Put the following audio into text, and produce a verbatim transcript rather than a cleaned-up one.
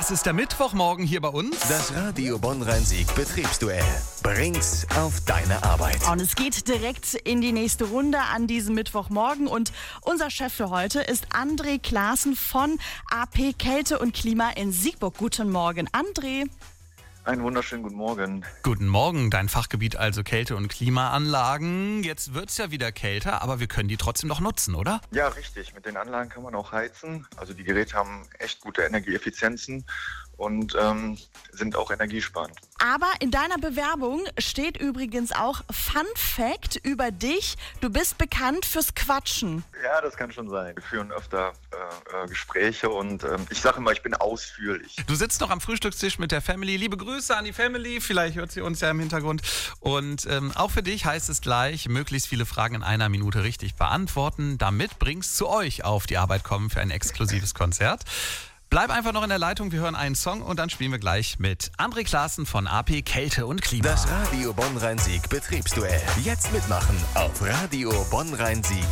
Es ist der Mittwochmorgen hier bei uns. Das Radio Bonn-Rhein-Sieg Betriebsduell. Bring's auf deine Arbeit. Und es geht direkt in die nächste Runde an diesem Mittwochmorgen. Und unser Chef für heute ist André Klaassen von A P Kälte und Klima in Siegburg. Guten Morgen, André. Einen wunderschönen guten Morgen. Guten Morgen, dein Fachgebiet also Kälte- und Klimaanlagen. Jetzt wird's ja wieder kälter, aber wir können die trotzdem noch nutzen, oder? Ja, richtig. Mit den Anlagen kann man auch heizen. Also die Geräte haben echt gute Energieeffizienzen und ähm, sind auch energiesparend. Aber in deiner Bewerbung steht übrigens auch Fun Fact über dich. Du bist bekannt fürs Quatschen. Ja, das kann schon sein. Wir führen öfter äh, äh, Gespräche und äh, ich sage immer, ich bin ausführlich. Du sitzt noch am Frühstückstisch mit der Family. Liebe Grüße an die Family. Vielleicht hört sie uns ja im Hintergrund. Und ähm, auch für dich heißt es gleich, möglichst viele Fragen in einer Minute richtig beantworten. Damit bringst zu euch auf die Arbeit kommen für ein exklusives Konzert. Bleib einfach noch in der Leitung, wir hören einen Song und dann spielen wir gleich mit André Klaassen von A P Kälte und Klima. Das Radio Bonn-Rhein-Sieg Betriebsduell. Jetzt mitmachen auf Radio Bonn-Rhein-Sieg.